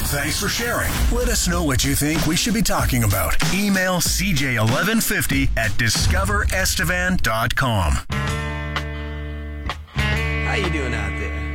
Thanks for sharing. Let us know what you think we should be talking about. Email cj1150@discoverestevan.com. How you doing out there?